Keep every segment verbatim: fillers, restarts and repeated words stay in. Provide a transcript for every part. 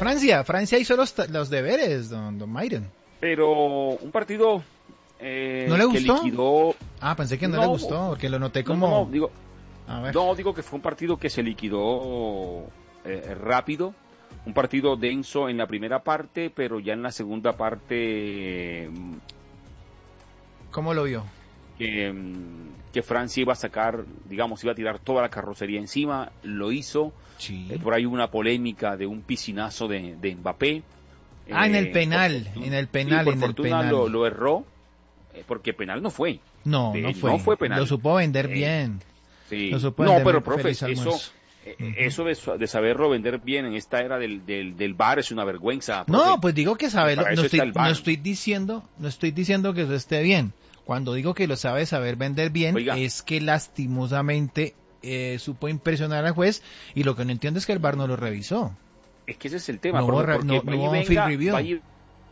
Francia, Francia hizo los, los deberes, don, don Myron. Pero un partido eh, ¿No le que gustó? liquidó... Ah, pensé que no, No, le gustó, porque lo noté como... No, no, digo, A ver. no, digo que fue un partido que se liquidó eh, rápido, un partido denso en la primera parte, pero ya en la segunda parte... ¿Cómo lo vio? Que, que Francia iba a sacar, digamos, iba a tirar toda la carrocería encima, lo hizo. Sí. Eh, por ahí hubo una polémica de un piscinazo de, de Mbappé. Ah, eh, en el penal, fortuna, en el penal, sí, por en fortuna el penal. Lo, lo erró, eh, porque penal no fue. No, de, no fue. No fue penal. Lo supo vender eh, bien. Sí. Lo supo No, vender pero bien. profe, Feliz eso, almuerzo. eh, Uh-huh. eso de, de saberlo vender bien en esta era del, del, del V A R es una vergüenza. Profe. No, pues digo que sabe, Para no eso estoy, está el V A R. no estoy diciendo, no estoy diciendo que eso esté bien. Cuando digo que lo sabe saber vender bien, Oiga. es que lastimosamente eh, supo impresionar al juez, y lo que no entiendo es que el V A R no lo revisó. Es que ese es el tema, No profe, hubo re- porque no- va no y hubo un venga, field review. va y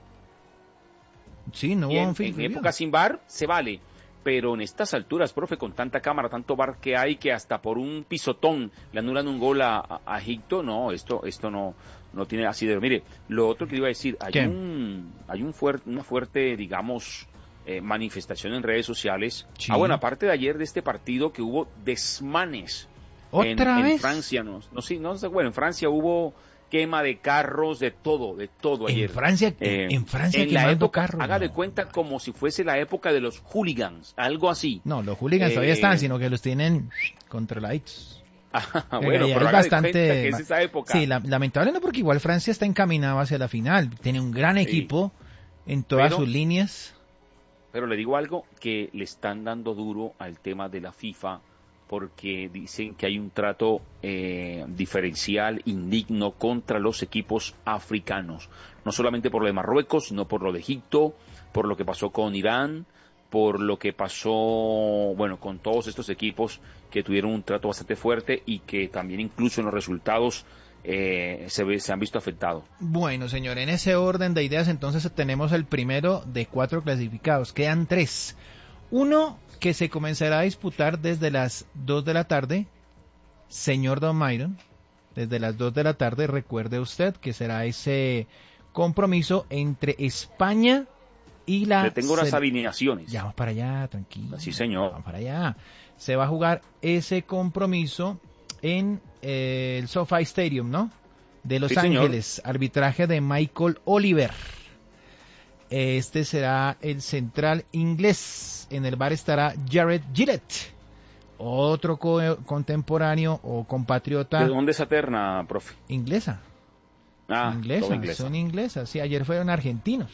Sí, no hubo bien, un field en review. época sin V A R se vale, pero en estas alturas, profe, con tanta cámara, tanto V A R que hay, que hasta por un pisotón le anulan un gol a, a, a Egipto, no, esto esto no no tiene así de... Mire, lo otro que le iba a decir, hay ¿Qué? un hay un fuerte una fuerte, digamos, eh, manifestación en redes sociales. Sí. Ah, bueno, aparte de ayer de este partido que hubo desmanes en, ¿Otra en vez? Francia, no, no sí, no sé, bueno, en Francia hubo quema de carros, de todo, de todo En ayer. Francia, Eh, en Francia en la quemando época, carros. haga de No. cuenta como si fuese la época de los hooligans, algo así. No, los hooligans Eh, todavía están, sino que los tienen controladitos. Ah, Que bueno, ya pero es haga bastante... de cuenta que es esa época. Sí, la- lamentable no, porque igual Francia está encaminado hacia la final. Tiene un gran equipo en todas Pero- sus líneas. Pero le digo algo, que le están dando duro al tema de la FIFA, porque dicen que hay un trato eh, diferencial, indigno contra los equipos africanos. No solamente por lo de Marruecos, sino por lo de Egipto, por lo que pasó con Irán, por lo que pasó, bueno, con todos estos equipos que tuvieron un trato bastante fuerte y que también incluso en los resultados eh, se, ve- se han visto afectados. Bueno, señor, en ese orden de ideas, entonces tenemos el primero de cuatro clasificados. Quedan tres. Uno que se comenzará a disputar desde las dos de la tarde, señor Don Myron, desde las dos de la tarde, recuerde usted que será ese compromiso entre España y la... Le tengo las sele- alineaciones. Ya vamos para allá, tranquilo. Sí, señor. Vamos para allá. Se va a jugar ese compromiso en eh, el SoFi Stadium, ¿no? De Los Sí, señor. Ángeles. Arbitraje de Michael Oliver. Este será el central inglés. En el bar estará Jared Gillett, otro co- contemporáneo o compatriota ¿De dónde es esa terna, profe? inglesa. Ah, inglesas, todo inglesa. son inglesas. Sí, ayer fueron argentinos.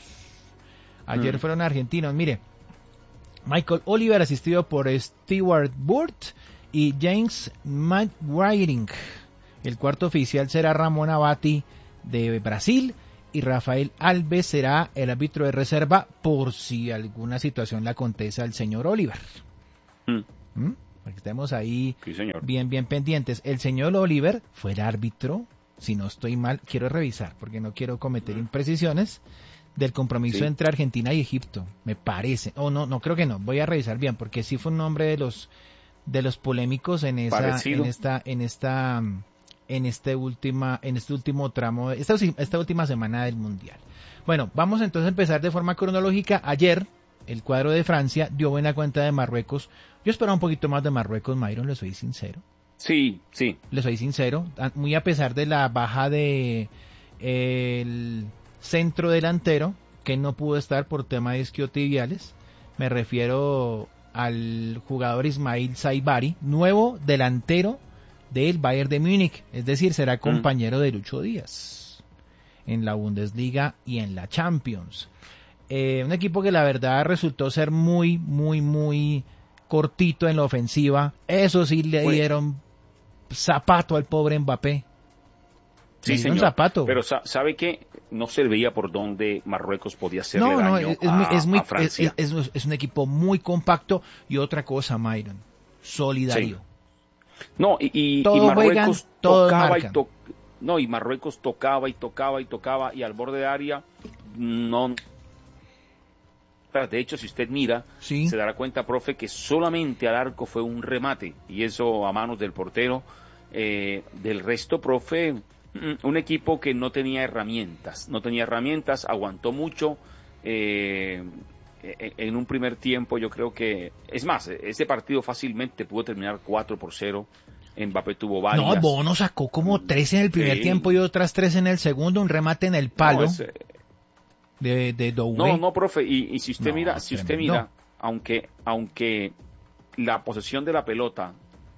Ayer Mm. fueron argentinos. Mire, Michael Oliver asistido por Stewart Burt y James McGuiring. El cuarto oficial será Ramón Abati de Brasil y Rafael Alves será el árbitro de reserva por si alguna situación le acontece al señor Oliver. Mm. ¿Mm? Para que estemos ahí Sí, señor. bien, bien pendientes. El señor Oliver fue el árbitro, si no estoy mal, quiero revisar porque no quiero cometer imprecisiones, del compromiso Sí. entre Argentina y Egipto, me parece. O oh, no, no creo que no, voy a revisar bien porque sí fue un nombre de los de los polémicos en esa Parecido. en esta en esta en este última en este último tramo, esta, esta última semana del Mundial. Bueno, vamos entonces a empezar de forma cronológica. Ayer el cuadro de Francia dio buena cuenta de Marruecos. Yo esperaba un poquito más de Marruecos, Myron, le soy sincero. Sí, sí. Le soy sincero, a- muy a pesar de la baja de eh, el centro delantero, que no pudo estar por tema de isquiotibiales. Me refiero al jugador Ismail Saibari, nuevo delantero del Bayern de Múnich, es decir, será compañero de Lucho Díaz en la Bundesliga y en la Champions. Eh, un equipo que la verdad resultó ser muy, muy, muy cortito en la ofensiva. Eso sí, le Pues- dieron zapato al pobre Mbappé. Sí, Le dieron señor. zapato. Pero sa- sabe que no se veía por dónde Marruecos podía hacerle No, no, daño es, es a, muy, es, muy- a Francia. es- es- es un equipo muy compacto. Y otra cosa, Myron, solidario. Sí. No, y, y, y Todos Marruecos juegan, todos tocaba y marcan. to- no, y Marruecos tocaba y tocaba y tocaba y al borde de área no. De hecho, si usted mira, Sí. se dará cuenta, profe, que solamente al arco fue un remate y eso a manos del portero. Eh, del resto, profe, Un equipo que no tenía herramientas, no tenía herramientas, aguantó mucho. Eh, en un primer tiempo yo creo que, es más, ese partido fácilmente pudo terminar cuatro por cero. Mbappé tuvo varias. No, Bono sacó como tres en el primer Sí. tiempo y otras tres en el segundo, un remate en el palo No, ese- de, de Doué. no, no, profe, y, y si usted No, mira, es si usted tremendo. mira, aunque, aunque la posesión de la pelota,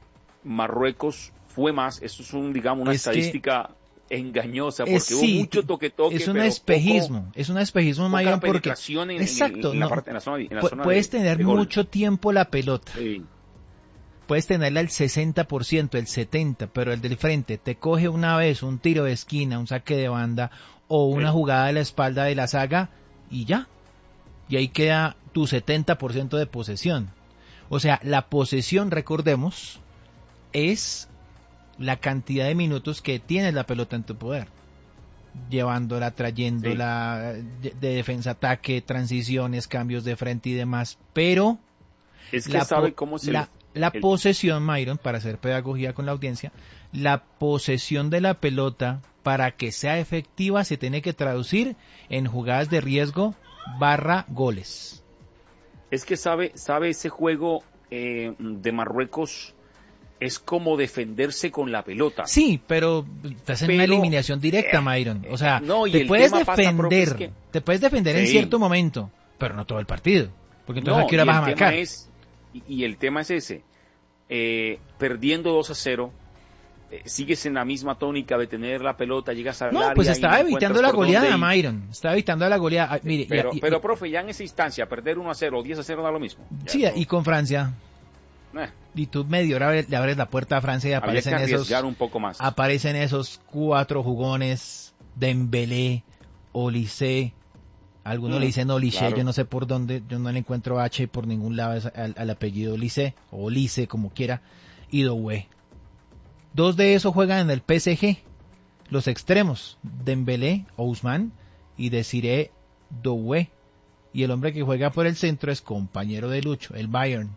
Marruecos fue más, eso es un, digamos, una Es que estadística engañosa, porque Es, hubo sí, mucho toque-toque, es un pero espejismo, poco, es un espejismo, poca Myron, porque penetración en, en el- exacto, en la no, parte, en la zona, en la pu- zona puedes de, tener de gol. mucho tiempo la pelota, Sí, puedes tenerla el sesenta por ciento, el setenta por ciento, pero el del frente te coge una vez un tiro de esquina, un saque de banda o una sí. jugada de la espalda de la saga y ya, y ahí queda tu setenta por ciento de posesión. O sea, la posesión, recordemos, es la cantidad de minutos que tienes la pelota en tu poder, llevándola, trayéndola, de, de defensa-ataque, transiciones, cambios de frente y demás, pero Es que la, sabe po- cómo se la, le- la el- posesión, Myron, para hacer pedagogía con la audiencia, la posesión de la pelota, para que sea efectiva, se tiene que traducir en jugadas de riesgo barra goles. es que sabe, sabe ese juego eh, de Marruecos es como defenderse con la pelota. Sí, pero estás en una Pero, eliminación directa, eh, Myron. O sea, no, y te el puedes tema pasa, profe, defender, es que- te puedes defender en Sí. cierto momento, pero no todo el partido. Porque entonces No, ¿a qué hora y vas a el marcar? tema es, y, y el tema es ese, eh, perdiendo dos a cero, eh, sigues en la misma tónica de tener la pelota, llegas al área No, pues y estaba no evitando encuentras la por goleada, dónde ir. Myron. Estaba evitando la goleada. Ah, mire, y- Pero, y- pero, y- profe, ya en esa instancia, perder uno a cero o diez a cero da lo mismo. Ya sí, eso, y con Francia. eh, Y tú medio hora le abres la puerta a Francia y había que aparecen esos, arriesgar un poco más. aparecen esos cuatro jugones, Dembélé, Olise, algunos Mm, le dicen Olise, claro. yo no sé por dónde, yo no le encuentro H por ningún lado es- al, al apellido Olise, o Olise, como quiera, y Doué. Dos de esos juegan en el P S G, los extremos, Dembélé, Ousmane, y Desiré Doué. Y el hombre que juega por el centro es compañero de Lucho, el Bayern.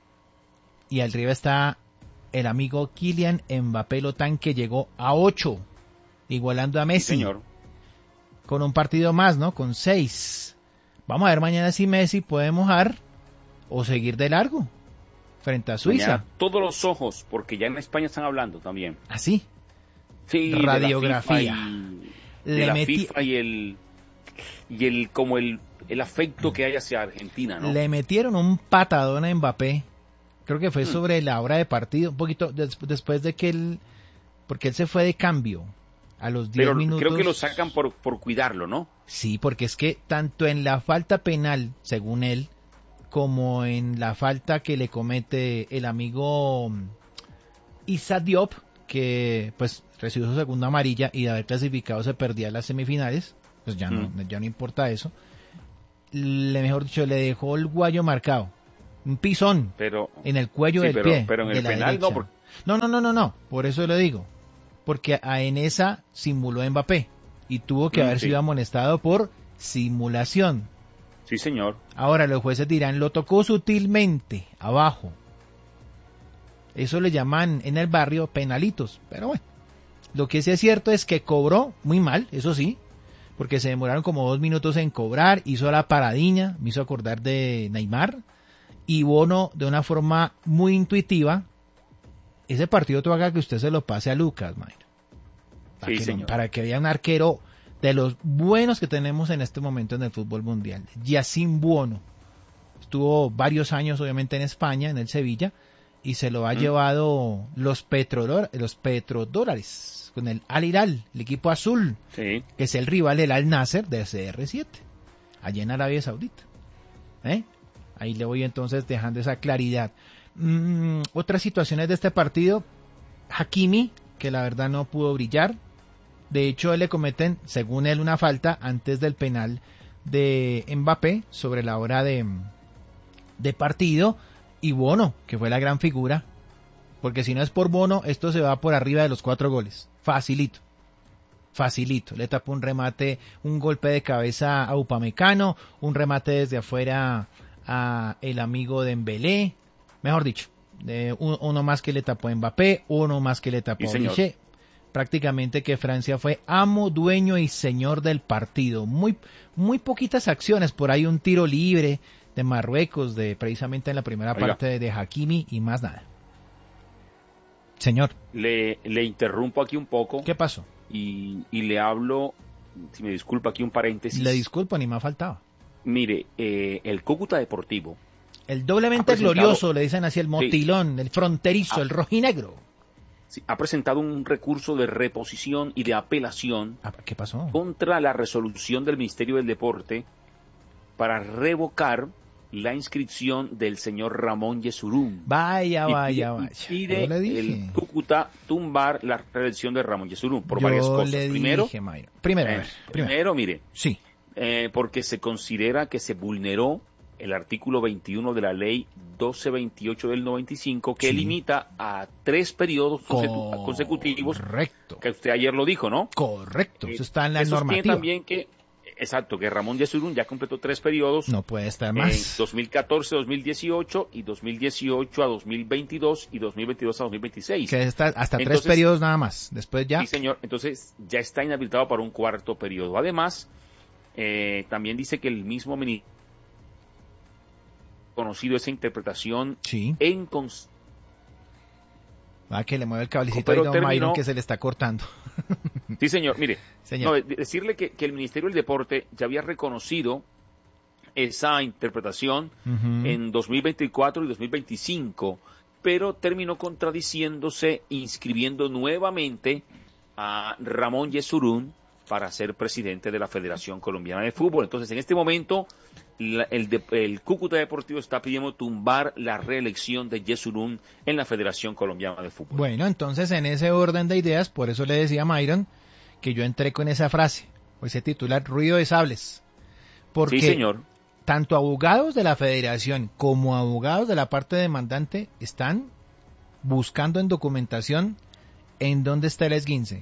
Y arriba está el amigo Kylian Mbappé Lotán, que llegó a ocho, igualando a Sí, Messi, señor. con un partido más, ¿no? Con seis. Vamos a ver mañana si Messi puede mojar o seguir de largo frente a Suiza. Mañana todos los ojos, porque ya en España están hablando también. Así. Sí, Radiografía. De la FIFA y, de Le la metí- FIFA y el y el como el, el afecto que hay hacia Argentina, ¿no? Le metieron un patadón a Mbappé. Creo que fue Mm. sobre la hora de partido, un poquito des- después de que él, porque él se fue de cambio a los diez Pero minutos. creo que lo sacan por, por cuidarlo, ¿no? Sí, porque es que tanto en la falta penal, según él, como en la falta que le comete el amigo mm, Issa Diop, que pues recibió su segunda amarilla y de haber clasificado se perdía las semifinales, pues ya no, Mm. ya no importa eso. Le, mejor dicho, le dejó el guayo marcado, un pisón Pero en el cuello sí, del pero, pie. pero en de el la penal no, derecha. porque No, no, no, no, no, por eso le digo. Porque a en esa simuló Mbappé y tuvo que Mm, haber sí. sido amonestado por simulación. sí, señor. Ahora los jueces dirán, lo tocó sutilmente, abajo. Eso le llaman en el barrio penalitos, pero bueno. Lo que sí es cierto es que cobró muy mal, eso sí, porque se demoraron como dos minutos en cobrar, hizo la paradiña, me hizo acordar de Neymar, y Bono de una forma muy intuitiva, ese partido tú haga que usted se lo pase a Lucas, Mayra. Para, Sí, que, señor. para que vea un arquero de los buenos que tenemos en este momento en el fútbol mundial. Yacine Buono. Estuvo varios años obviamente en España, en el Sevilla, y se lo ha Mm. llevado los, petrodor, los petrodólares con el Al Hilal, el equipo azul, Sí. que es el rival del Al Nasser de C R siete, allá en Arabia Saudita. ¿Eh? Ahí le voy entonces dejando esa claridad. Mm, otras situaciones de este partido, Hakimi, que la verdad no pudo brillar. De hecho, él le cometen, según él, una falta antes del penal de Mbappé sobre la hora de, de partido. Y Bono, que fue la gran figura, porque si no es por Bono, esto se va por arriba de los cuatro goles. Facilito. Facilito. Le tapó un remate, un golpe de cabeza a Upamecano, un remate desde afuera a el amigo de Dembélé. Mejor dicho, de un- uno más que le tapó a Mbappé, uno más que le tapó Sí, a señor. Olise. prácticamente que Francia fue amo, dueño y señor del partido. Muy, muy poquitas acciones, por ahí un tiro libre de Marruecos, de precisamente en la primera Oiga. parte de, de Hakimi y más nada. Señor. Le, le interrumpo aquí un poco. ¿Qué pasó? Y, y le hablo, si me disculpa aquí un paréntesis. Le disculpo, ni me faltaba. Mire, eh, el Cúcuta Deportivo. El doblemente glorioso, le dicen así, el motilón, sí. El fronterizo, ah, el rojinegro. Sí, ha presentado un recurso de reposición y de apelación. ¿Qué pasó? Contra la resolución del Ministerio del Deporte para revocar la inscripción del señor Ramón Yesurún. Vaya, y vaya, pide, vaya. Pide le dije. el Cúcuta tumbar la reelección de Ramón Yesurún por Yo varias cosas. Le primero, dije, Mayra. Primero, eh, a ver, primero, primero, mire. Sí. Eh, porque se considera que se vulneró el artículo veintiuno de la ley doce veintiocho del noventa y cinco, que sí. limita a tres periodos consecu consecutivos. Correcto. Que usted ayer lo dijo, ¿no? Correcto. Eso está en la Eso normativa. También que, exacto, que Ramón Yesurún ya completó tres periodos. No puede estar más. En dos mil catorce a dos mil dieciocho y dos mil dieciocho a dos mil veintidós y dos mil veintidós a dos mil veintiséis. Que está hasta Entonces, tres periodos nada más. Después ya. Sí, señor. Entonces ya está inhabilitado para un cuarto periodo. Además, eh, también dice que el mismo ministro conocido esa interpretación sí. en cons Ah, que le mueve el cablecito ahí, don Mayron, que se le está cortando. Sí, señor. Mire, señor. No, decirle que, que el Ministerio del Deporte ya había reconocido esa interpretación uh-huh. en dos mil veinticuatro y dos mil veinticinco, pero terminó contradiciéndose, inscribiendo nuevamente a Ramón Yesurún para ser presidente de la Federación Colombiana de Fútbol. Entonces, en este momento, la, el, de, el Cúcuta Deportivo está pidiendo tumbar la reelección de Yesurún en la Federación Colombiana de Fútbol. Bueno, entonces, en ese orden de ideas, por eso le decía a Mayron que yo entré con esa frase, o ese titular, ruido de sables. Porque sí, señor. Tanto abogados de la Federación como abogados de la parte demandante están buscando en documentación en dónde está el esguince.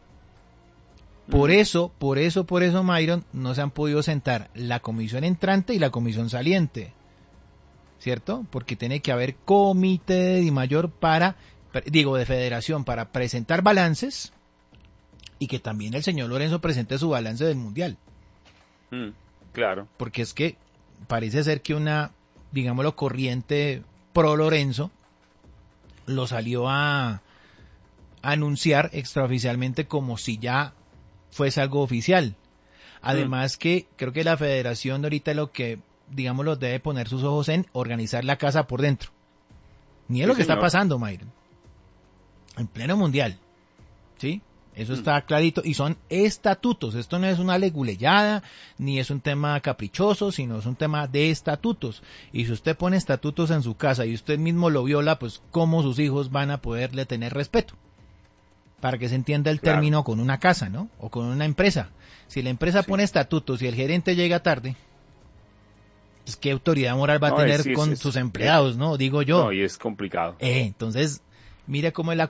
Por eso, por eso, por eso, Mayron, no se han podido sentar la comisión entrante y la comisión saliente, ¿cierto? Porque tiene que haber comité de Dimayor para, digo, de federación, para presentar balances y que también el señor Lorenzo presente su balance del Mundial. Mm, claro. Porque es que parece ser que una, digámoslo, corriente pro Lorenzo lo salió a anunciar extraoficialmente como si ya fuese algo oficial. Además mm. que creo que la federación ahorita lo que, digamos, lo debe poner sus ojos en organizar la casa por dentro. Ni es sí, lo que señor. Está pasando, Mayron. En pleno mundial. ¿Sí? Eso mm. está clarito. Y son estatutos. Esto no es una leguleyada, ni es un tema caprichoso, sino es un tema de estatutos. Y si usted pone estatutos en su casa y usted mismo lo viola, pues ¿cómo sus hijos van a poderle tener respeto? Para que se entienda el claro. término con una casa, ¿no? O con una empresa. Si la empresa sí. pone estatutos y el gerente llega tarde, pues ¿qué autoridad moral va a no, tener es, con es, sus empleados, es, no? Digo yo. No, y es complicado. Eh, entonces, mire cómo es la